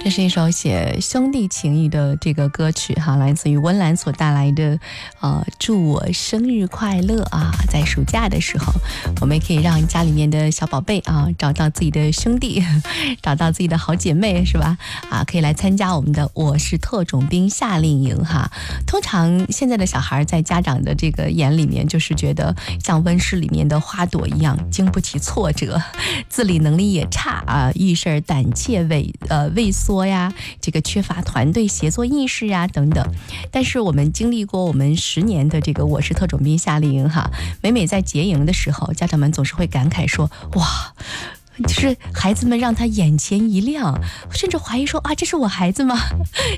这是一首写兄弟情谊的这个歌曲哈，来自于温岚所带来的祝我生日快乐啊！在暑假的时候，我们也可以让家里面的小宝贝啊找到自己的兄弟，找到自己的好姐妹，是吧？啊，可以来参加我们的我是特种兵夏令营哈。通常现在的小孩在家长的这个眼里面，就是觉得像温室里面的花朵一样，经不起挫折，自理能力也差啊，遇事胆怯畏缩呀，这个缺乏团队协作意识呀等等。但是我们经历过我们10年的这个我是特种兵夏令营哈，每每在结营的时候，家长们总是会感慨说，哇，就是孩子们让他眼前一亮，甚至怀疑说啊，这是我孩子吗？